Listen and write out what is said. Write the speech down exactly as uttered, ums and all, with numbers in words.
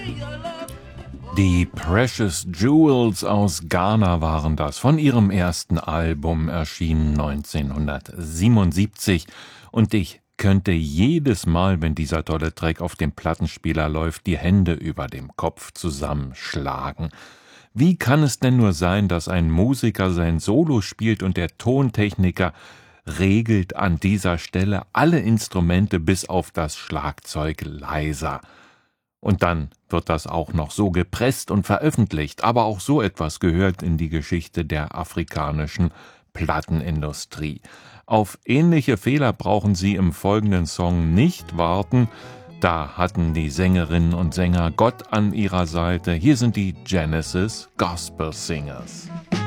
Die Precious Jewels aus Ghana waren das, von ihrem ersten Album, erschienen neunzehnhundertsiebenundsiebzig. Und ich könnte jedes Mal, wenn dieser tolle Track auf dem Plattenspieler läuft, die Hände über dem Kopf zusammenschlagen. Wie kann es denn nur sein, dass ein Musiker sein Solo spielt und der Tontechniker regelt an dieser Stelle alle Instrumente bis auf das Schlagzeug leiser? Und dann wird das auch noch so gepresst und veröffentlicht, aber auch so etwas gehört in die Geschichte der afrikanischen Plattenindustrie. Auf ähnliche Fehler brauchen Sie im folgenden Song nicht warten. Da hatten die Sängerinnen und Sänger Gott an ihrer Seite. Hier sind die Genesis Gospel Singers.